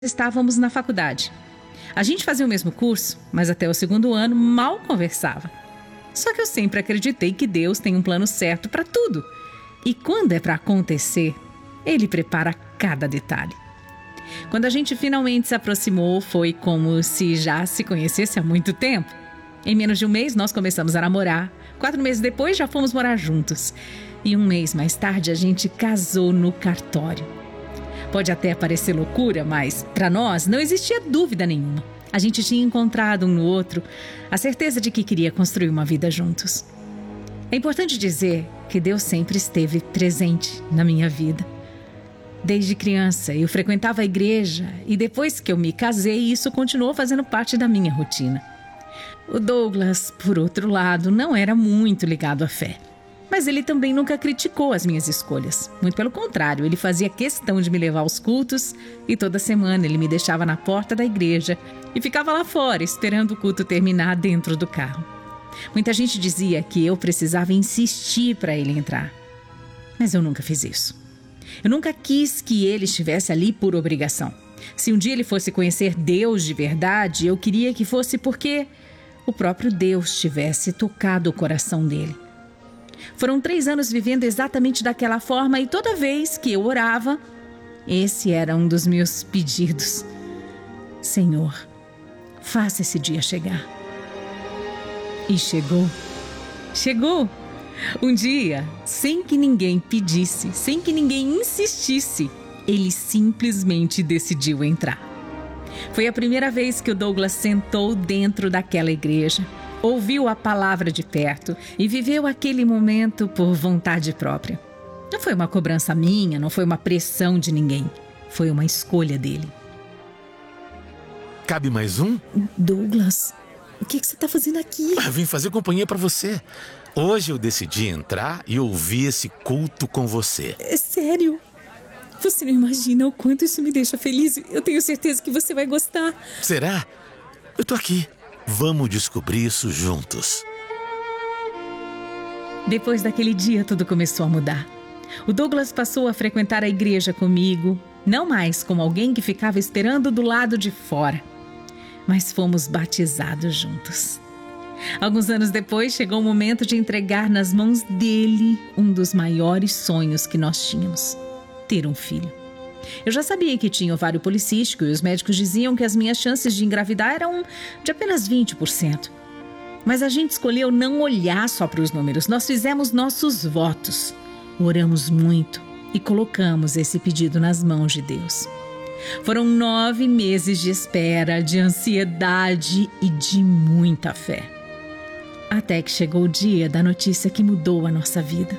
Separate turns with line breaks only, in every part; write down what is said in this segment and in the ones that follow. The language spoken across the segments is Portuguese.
Estávamos na faculdade. A gente fazia o mesmo curso, mas até o segundo ano mal conversava. Só que eu sempre acreditei que Deus tem um plano certo para tudo. E quando é para acontecer, Ele prepara cada detalhe. Quando a gente finalmente se aproximou, foi como se já se conhecesse há muito tempo. Em menos de um mês, nós começamos a namorar. 4 meses depois, já fomos morar juntos. E 1 mês mais tarde, a gente casou no cartório. Pode até parecer loucura, mas para nós não existia dúvida nenhuma. A gente tinha encontrado um no outro a certeza de que queria construir uma vida juntos. É importante dizer que Deus sempre esteve presente na minha vida. Desde criança, eu frequentava a igreja e depois que eu me casei, isso continuou fazendo parte da minha rotina. O Douglas, por outro lado, não era muito ligado à fé. Mas ele também nunca criticou as minhas escolhas. Muito pelo contrário, ele fazia questão de me levar aos cultos e toda semana ele me deixava na porta da igreja e ficava lá fora esperando o culto terminar dentro do carro. Muita gente dizia que eu precisava insistir para ele entrar. Mas eu nunca fiz isso. Eu nunca quis que ele estivesse ali por obrigação. Se um dia ele fosse conhecer Deus de verdade, eu queria que fosse porque o próprio Deus tivesse tocado o coração dele. Foram 3 anos vivendo exatamente daquela forma e toda vez que eu orava, esse era um dos meus pedidos. Senhor, faça esse dia chegar. E chegou. Chegou! Um dia, sem que ninguém pedisse, sem que ninguém insistisse, ele simplesmente decidiu entrar. Foi a primeira vez que o Douglas sentou dentro daquela igreja, ouviu a palavra de perto e viveu aquele momento por vontade própria. Não foi uma cobrança minha, não foi uma pressão de ninguém. Foi uma escolha dele.
Cabe mais um?
Douglas, o que você está fazendo aqui?
Vim fazer companhia para você. Hoje eu decidi entrar e ouvir esse culto com você.
É sério? Você não imagina o quanto isso me deixa feliz. Eu tenho certeza que você vai gostar.
Será? Eu tô aqui. Vamos descobrir isso juntos.
Depois daquele dia, tudo começou a mudar. O Douglas passou a frequentar a igreja comigo, não mais como alguém que ficava esperando do lado de fora, mas fomos batizados juntos. Alguns anos depois, chegou o momento de entregar nas mãos dele um dos maiores sonhos que nós tínhamos: ter um filho. Eu já sabia que tinha ovário policístico e os médicos diziam que as minhas chances de engravidar eram de apenas 20%. Mas a gente escolheu não olhar só para os números. Nós fizemos nossos votos, oramos muito e colocamos esse pedido nas mãos de Deus. Foram 9 meses de espera, de ansiedade e de muita fé. Até que chegou o dia da notícia que mudou a nossa vida.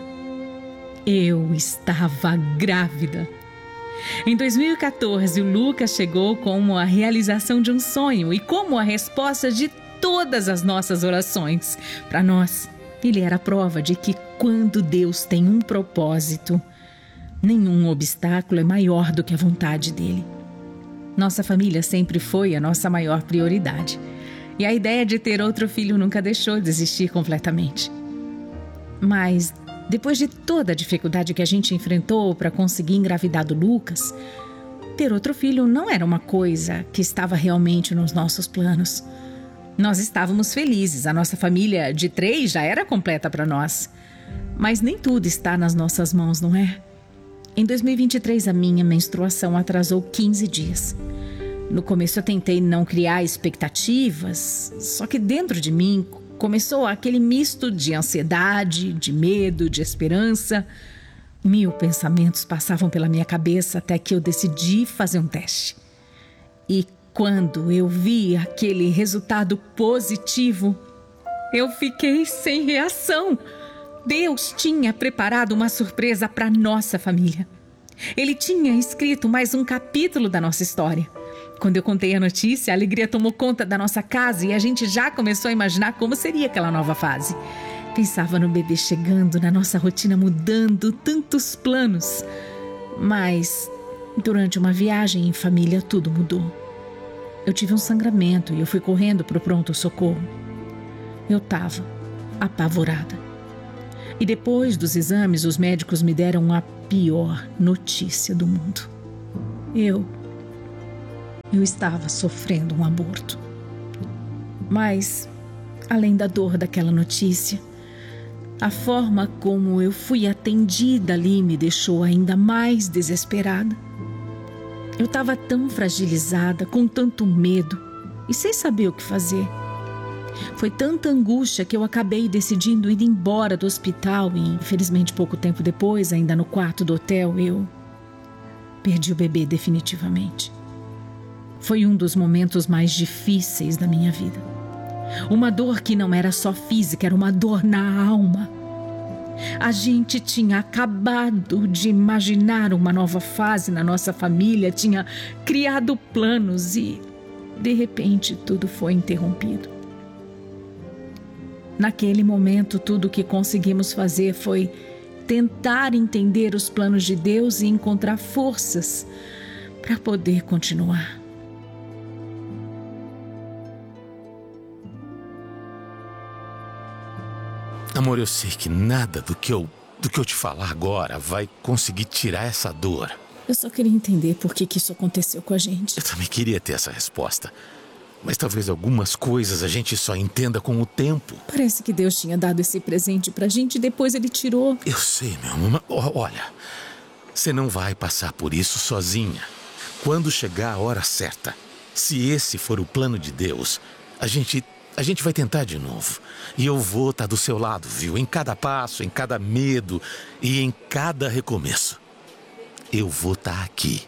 Eu estava grávida. Em 2014, o Lucas chegou como a realização de um sonho e como a resposta de todas as nossas orações. Para nós, ele era a prova de que quando Deus tem um propósito, nenhum obstáculo é maior do que a vontade dele. Nossa família sempre foi a nossa maior prioridade. E a ideia de ter outro filho nunca deixou de existir completamente. Mas depois de toda a dificuldade que a gente enfrentou para conseguir engravidar do Lucas, ter outro filho não era uma coisa que estava realmente nos nossos planos. Nós estávamos felizes, a nossa família de 3 já era completa para nós. Mas nem tudo está nas nossas mãos, não é? Em 2023, a minha menstruação atrasou 15 dias. No começo eu tentei não criar expectativas, só que dentro de mim começou aquele misto de ansiedade, de medo, de esperança. 1000 pensamentos passavam pela minha cabeça até que eu decidi fazer um teste. E quando eu vi aquele resultado positivo, eu fiquei sem reação. Deus tinha preparado uma surpresa para nossa família. Ele tinha escrito mais um capítulo da nossa história. Quando eu contei a notícia, a alegria tomou conta da nossa casa e a gente já começou a imaginar como seria aquela nova fase. Pensava no bebê chegando, na nossa rotina mudando, tantos planos. Mas durante uma viagem em família, tudo mudou. Eu tive um sangramento e eu fui correndo para o pronto-socorro. Eu estava apavorada. E depois dos exames, os médicos me deram a pior notícia do mundo. Eu eu estava sofrendo um aborto. Mas, além da dor daquela notícia, a forma como eu fui atendida ali me deixou ainda mais desesperada. Eu estava tão fragilizada, com tanto medo e sem saber o que fazer. Foi tanta angústia que eu acabei decidindo ir embora do hospital e, infelizmente, pouco tempo depois, ainda no quarto do hotel, eu perdi o bebê definitivamente. Foi um dos momentos mais difíceis da minha vida. Uma dor que não era só física, era uma dor na alma. A gente tinha acabado de imaginar uma nova fase na nossa família, tinha criado planos e, de repente, tudo foi interrompido. Naquele momento, tudo o que conseguimos fazer foi tentar entender os planos de Deus e encontrar forças para poder continuar.
Amor, eu sei que nada do que eu te falar agora vai conseguir tirar essa dor.
Eu só queria entender por que isso aconteceu com a gente.
Eu também queria ter essa resposta. Mas talvez algumas coisas a gente só entenda com o tempo.
Parece que Deus tinha dado esse presente pra gente e depois ele tirou.
Eu sei, meu amor, mas olha, você não vai passar por isso sozinha. Quando chegar a hora certa, se esse for o plano de Deus, a gente vai tentar de novo. E eu vou estar do seu lado, viu? Em cada passo, em cada medo e em cada recomeço. Eu vou estar aqui.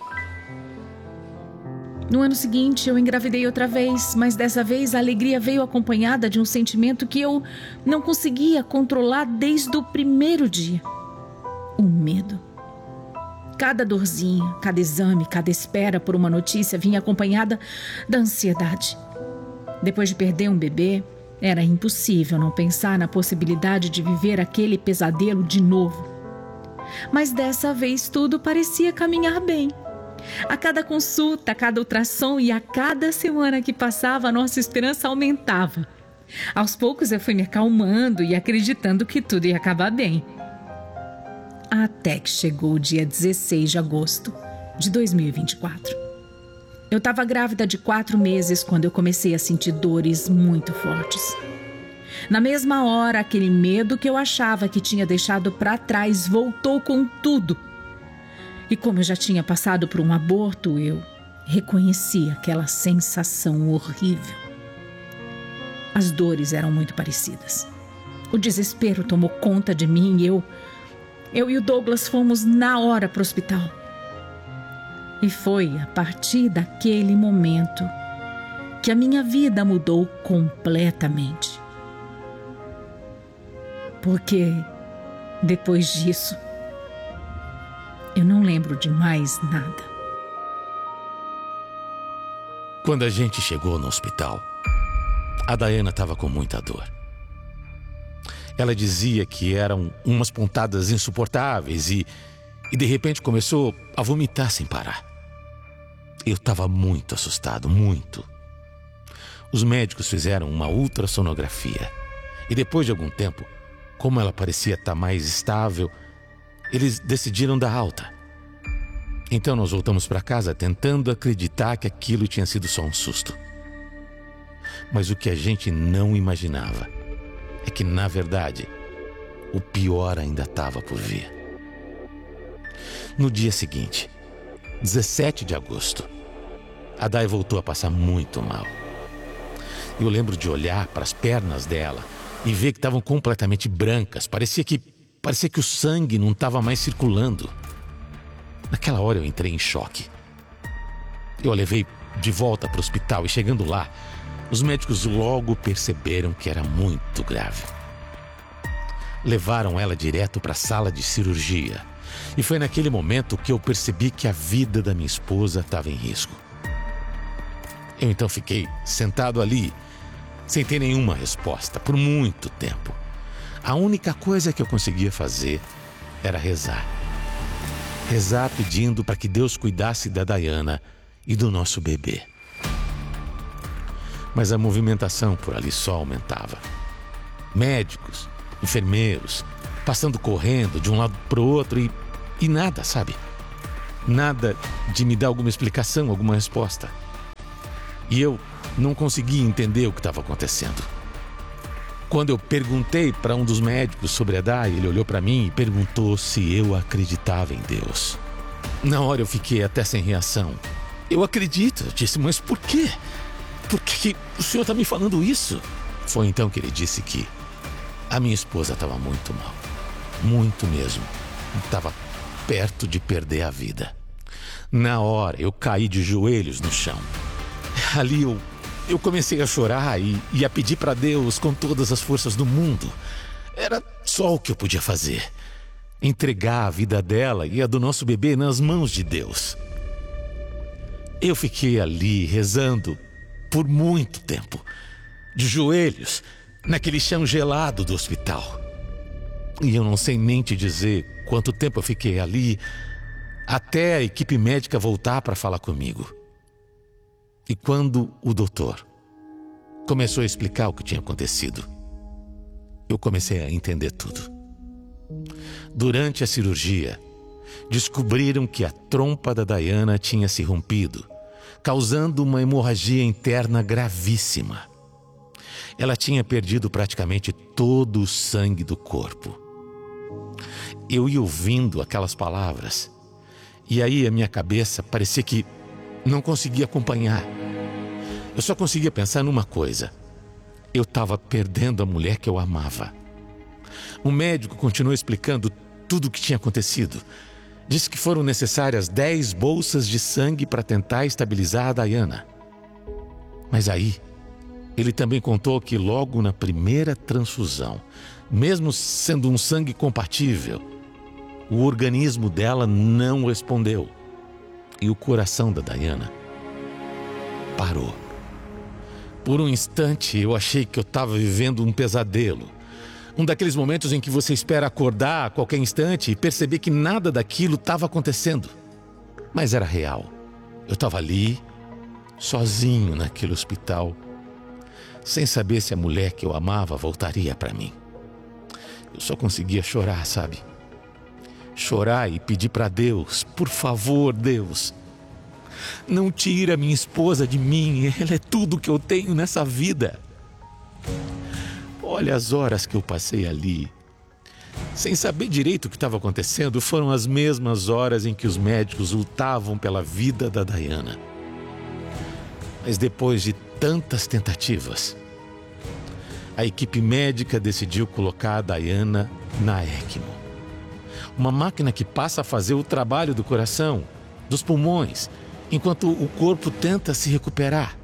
No ano seguinte, eu engravidei outra vez, mas dessa vez a alegria veio acompanhada de um sentimento que eu não conseguia controlar desde o primeiro dia. O medo. Cada dorzinha, cada exame, cada espera por uma notícia vinha acompanhada da ansiedade. Depois de perder um bebê, era impossível não pensar na possibilidade de viver aquele pesadelo de novo. Mas dessa vez tudo parecia caminhar bem. A cada consulta, a cada ultrassom e a cada semana que passava, a nossa esperança aumentava. Aos poucos eu fui me acalmando e acreditando que tudo ia acabar bem. Até que chegou o dia 16 de agosto de 2024. Eu estava grávida de 4 meses quando eu comecei a sentir dores muito fortes. Na mesma hora, aquele medo que eu achava que tinha deixado para trás voltou com tudo. E como eu já tinha passado por um aborto, eu reconheci aquela sensação horrível. As dores eram muito parecidas. O desespero tomou conta de mim e eu e o Douglas fomos na hora para o hospital. E foi a partir daquele momento que a minha vida mudou completamente. Porque depois disso, eu não lembro de mais nada.
Quando a gente chegou no hospital, a Diana estava com muita dor. Ela dizia que eram umas pontadas insuportáveis e de repente começou a vomitar sem parar. Eu estava muito assustado, muito. Os médicos fizeram uma ultrassonografia e depois de algum tempo, como ela parecia estar mais estável, eles decidiram dar alta. Então nós voltamos para casa tentando acreditar que aquilo tinha sido só um susto. Mas o que a gente não imaginava é que, na verdade, o pior ainda estava por vir. No dia seguinte, 17 de agosto, a Dai voltou a passar muito mal. Eu lembro de olhar para as pernas dela e ver que estavam completamente brancas. Parecia que o sangue não estava mais circulando. Naquela hora eu entrei em choque. Eu a levei de volta para o hospital e, chegando lá, os médicos logo perceberam que era muito grave. Levaram ela direto para a sala de cirurgia. E foi naquele momento que eu percebi que a vida da minha esposa estava em risco. Eu então fiquei sentado ali, sem ter nenhuma resposta, por muito tempo. A única coisa que eu conseguia fazer era rezar. Rezar pedindo para que Deus cuidasse da Diana e do nosso bebê. Mas a movimentação por ali só aumentava. Médicos, enfermeiros, passando correndo de um lado para o outro e nada, sabe? Nada de me dar alguma explicação, alguma resposta. e eu não conseguia entender o que estava acontecendo. Quando eu perguntei para um dos médicos sobre a Day, ele olhou para mim e perguntou se eu acreditava em Deus. Na hora eu fiquei até sem reação. Eu acredito, eu disse, mas por quê? Por que o senhor está me falando isso? Foi então que ele disse que a minha esposa estava muito mal. Muito mesmo. Estava perto de perder a vida. Na hora eu caí de joelhos no chão. Ali eu comecei a chorar e a pedir para Deus com todas as forças do mundo. Era só o que eu podia fazer. Entregar a vida dela e a do nosso bebê nas mãos de Deus. Eu fiquei ali rezando por muito tempo, de joelhos, naquele chão gelado do hospital. E eu não sei nem te dizer quanto tempo eu fiquei ali, até a equipe médica voltar para falar comigo. E quando o doutor começou a explicar o que tinha acontecido, eu comecei a entender tudo. Durante a cirurgia, descobriram que a trompa da Diana tinha se rompido, causando uma hemorragia interna gravíssima. Ela tinha perdido praticamente todo o sangue do corpo. Eu ia ouvindo aquelas palavras, e aí a minha cabeça parecia que não conseguia acompanhar. Eu só conseguia pensar numa coisa: eu estava perdendo a mulher que eu amava. O médico continuou explicando tudo o que tinha acontecido. Disse que foram necessárias 10 bolsas de sangue para tentar estabilizar a Diana. Mas aí, ele também contou que logo na primeira transfusão, mesmo sendo um sangue compatível, o organismo dela não respondeu. E o coração da Diana parou. Por um instante, eu achei que eu estava vivendo um pesadelo. Um daqueles momentos em que você espera acordar a qualquer instante e perceber que nada daquilo estava acontecendo. Mas era real. Eu estava ali, sozinho naquele hospital, sem saber se a mulher que eu amava voltaria para mim. Eu só conseguia chorar, sabe? Chorar e pedir para Deus, por favor, Deus, não tira minha esposa de mim, ela é tudo que eu tenho nessa vida. Olha as horas que eu passei ali, sem saber direito o que estava acontecendo. Foram as mesmas horas em que os médicos lutavam pela vida da Diana. Mas depois de tantas tentativas, a equipe médica decidiu colocar a Diana na ECMO. Uma máquina que passa a fazer o trabalho do coração, dos pulmões, enquanto o corpo tenta se recuperar.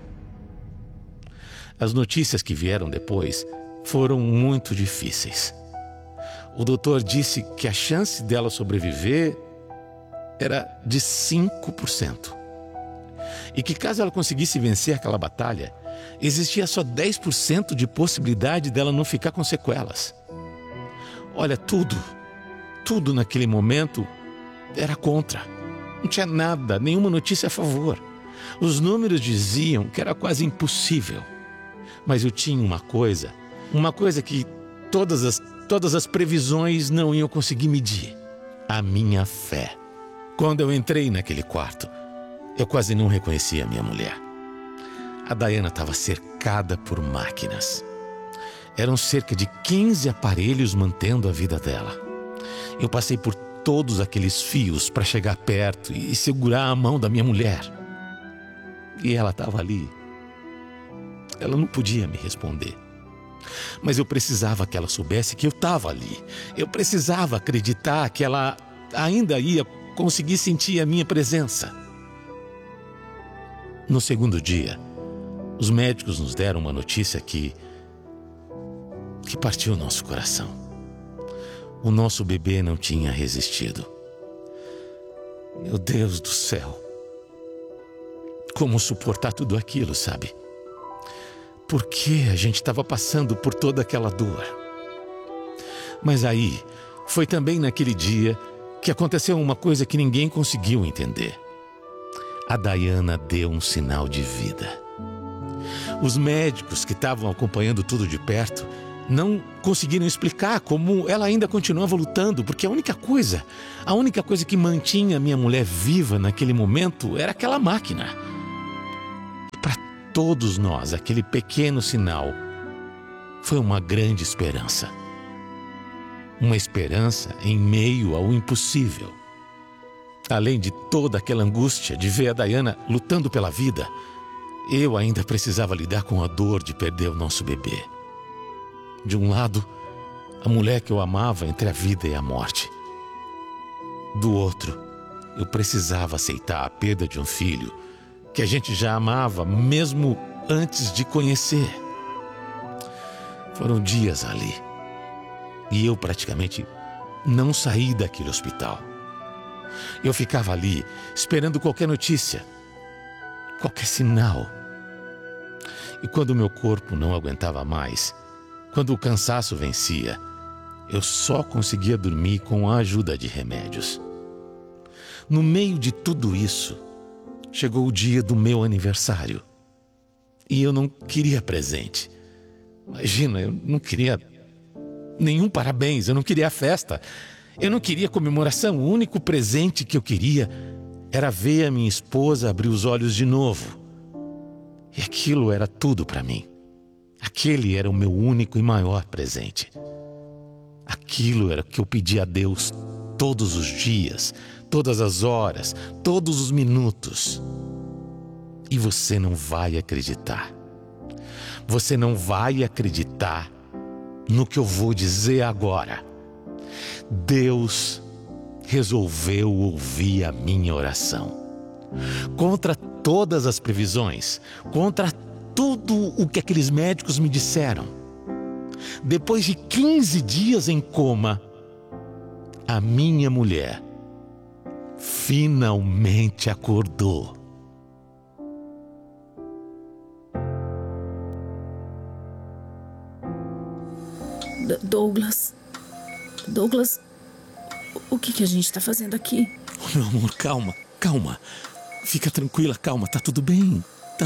As notícias que vieram depois foram muito difíceis. O doutor disse que a chance dela sobreviver era de 5%. E que caso ela conseguisse vencer aquela batalha, existia só 10% de possibilidade dela não ficar com sequelas. Olha, tudo naquele momento era contra. Não tinha nada, nenhuma notícia a favor. Os números diziam que era quase impossível. Mas eu tinha uma coisa que todas as previsões não iam conseguir medir: a minha fé. Quando eu entrei naquele quarto, eu quase não reconhecia a minha mulher. A Diana estava cercada por máquinas. Eram cerca de 15 aparelhos mantendo a vida dela. Eu passei por todos aqueles fios para chegar perto e segurar a mão da minha mulher. E ela estava ali. Ela não podia me responder. Mas eu precisava que ela soubesse que eu estava ali. Eu precisava acreditar que ela ainda ia conseguir sentir a minha presença. No segundo dia, os médicos nos deram uma notícia que partiu o nosso coração. O nosso bebê não tinha resistido. Meu Deus do céu! Como suportar tudo aquilo, sabe? Por que a gente estava passando por toda aquela dor? Mas aí, foi também naquele dia que aconteceu uma coisa que ninguém conseguiu entender. A Diana deu um sinal de vida. Os médicos que estavam acompanhando tudo de perto não conseguiram explicar como ela ainda continuava lutando, porque a única coisa que mantinha a minha mulher viva naquele momento era aquela máquina. todos nós, aquele pequeno sinal foi uma grande esperança. Uma esperança em meio ao impossível. Além de toda aquela angústia de ver a Diana lutando pela vida, eu ainda precisava lidar com a dor de perder o nosso bebê. De um lado, a mulher que eu amava entre a vida e a morte. Do outro, eu precisava aceitar a perda de um filho que a gente já amava mesmo antes de conhecer. Foram dias ali e eu praticamente não saí daquele hospital. Eu ficava ali esperando qualquer notícia, qualquer sinal. E quando meu corpo não aguentava mais, quando o cansaço vencia, eu só conseguia dormir com a ajuda de remédios. No meio de tudo isso, chegou o dia do meu aniversário. E eu não queria presente. Imagina, eu não queria nenhum parabéns, eu não queria festa. Eu não queria comemoração. O único presente que eu queria era ver a minha esposa abrir os olhos de novo. E aquilo era tudo para mim. Aquele era o meu único e maior presente. Aquilo era o que eu pedia a Deus todos os dias, todas as horas, todos os minutos. E você não vai acreditar. Você não vai acreditar no que eu vou dizer agora. Deus resolveu ouvir a minha oração. Contra todas as previsões, contra tudo o que aqueles médicos me disseram. Depois de 15 dias em coma, a minha mulher finalmente acordou.
Douglas, o que a gente está fazendo aqui?
Oh, meu amor, calma. Fica tranquila, calma, tá tudo bem.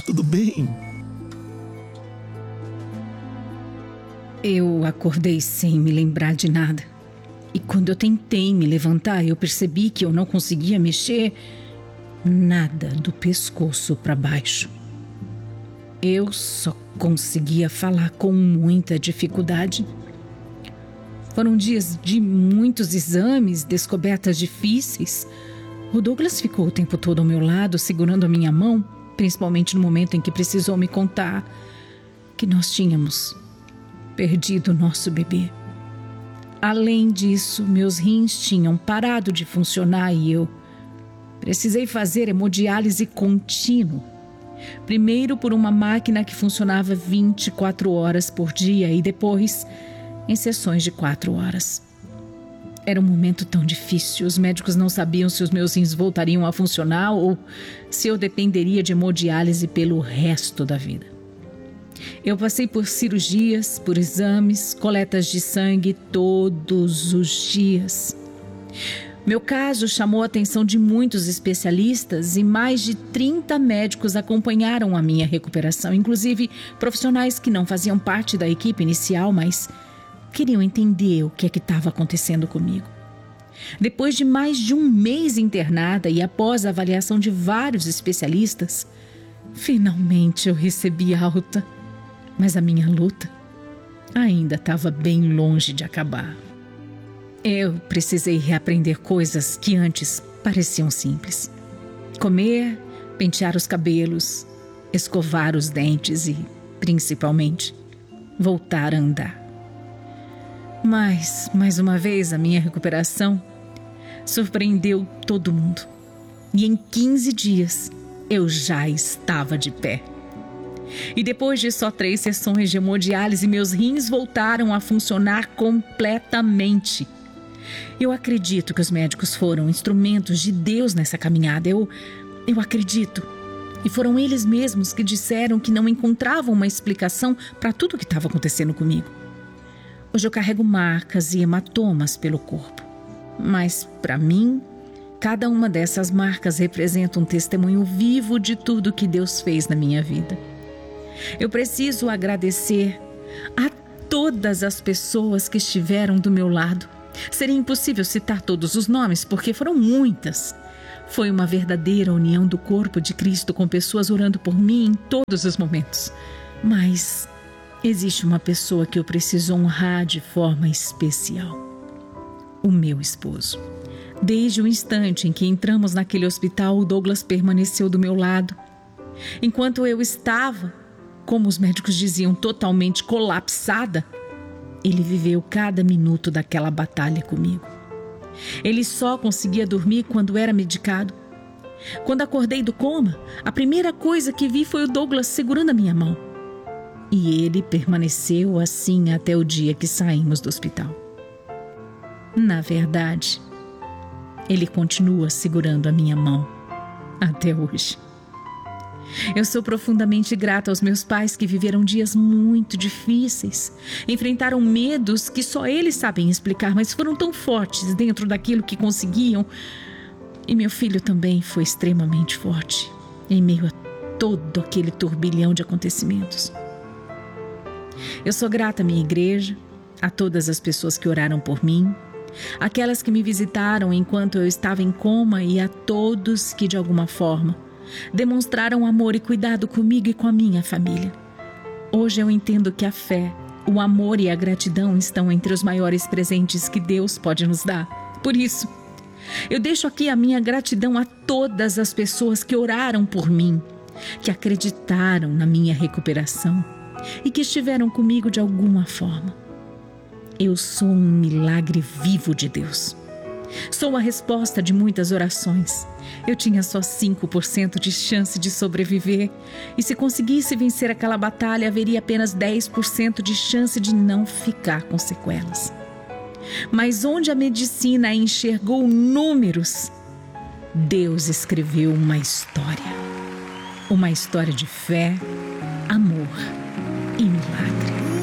Eu acordei sem me lembrar de nada. E quando eu tentei me levantar, eu percebi que eu não conseguia mexer nada do pescoço para baixo. Eu só conseguia falar com muita dificuldade. Foram dias de muitos exames, descobertas difíceis. O Douglas ficou o tempo todo ao meu lado, segurando a minha mão, principalmente no momento em que precisou me contar que nós tínhamos perdido o nosso bebê. Além disso, meus rins tinham parado de funcionar e eu precisei fazer hemodiálise contínua. Primeiro por uma máquina que funcionava 24 horas por dia e depois em sessões de 4 horas. Era um momento tão difícil. Os médicos não sabiam se os meus rins voltariam a funcionar ou se eu dependeria de hemodiálise pelo resto da vida. Eu passei por cirurgias, por exames, coletas de sangue todos os dias. Meu caso chamou a atenção de muitos especialistas e mais de 30 médicos acompanharam a minha recuperação, inclusive profissionais que não faziam parte da equipe inicial, mas queriam entender o que é que estava acontecendo comigo. Depois de mais de um mês internada e após a avaliação de vários especialistas, finalmente eu recebi alta. Mas a minha luta ainda estava bem longe de acabar. Eu precisei reaprender coisas que antes pareciam simples. Comer, pentear os cabelos, escovar os dentes e, principalmente, voltar a andar. Mas, mais uma vez, a minha recuperação surpreendeu todo mundo. E em 15 dias, eu já estava de pé. E depois de só 3 sessões de hemodiálise, meus rins voltaram a funcionar completamente. Eu acredito que os médicos foram instrumentos de Deus nessa caminhada. Eu acredito. E foram eles mesmos que disseram que não encontravam uma explicação para tudo o que estava acontecendo comigo. Hoje eu carrego marcas e hematomas pelo corpo. Mas, para mim, cada uma dessas marcas representa um testemunho vivo de tudo que Deus fez na minha vida. Eu preciso agradecer a todas as pessoas que estiveram do meu lado. Seria impossível citar todos os nomes, porque foram muitas. Foi uma verdadeira união do corpo de Cristo com pessoas orando por mim em todos os momentos. Mas existe uma pessoa que eu preciso honrar de forma especial: o meu esposo. Desde o instante em que entramos naquele hospital, o Douglas permaneceu do meu lado. Enquanto eu estava, como os médicos diziam, totalmente colapsada, ele viveu cada minuto daquela batalha comigo. Ele só conseguia dormir quando era medicado. Quando acordei do coma, a primeira coisa que vi foi o Douglas segurando a minha mão. E ele permaneceu assim até o dia que saímos do hospital. Na verdade, ele continua segurando a minha mão até hoje. Eu sou profundamente grata aos meus pais que viveram dias muito difíceis, enfrentaram medos que só eles sabem explicar, mas foram tão fortes dentro daquilo que conseguiam. E meu filho também foi extremamente forte em meio a todo aquele turbilhão de acontecimentos. Eu sou grata à minha igreja, a todas as pessoas que oraram por mim, aquelas que me visitaram enquanto eu estava em coma e a todos que, de alguma forma, demonstraram amor e cuidado comigo e com a minha família. Hoje eu entendo que a fé, o amor e a gratidão estão entre os maiores presentes que Deus pode nos dar. Por isso, eu deixo aqui a minha gratidão a todas as pessoas que oraram por mim, que acreditaram na minha recuperação e que estiveram comigo de alguma forma. Eu sou um milagre vivo de Deus. Sou a resposta de muitas orações. Eu tinha só 5% de chance de sobreviver. E se conseguisse vencer aquela batalha, haveria apenas 10% de chance de não ficar com sequelas. Mas onde a medicina enxergou números, Deus escreveu uma história. Uma história de fé,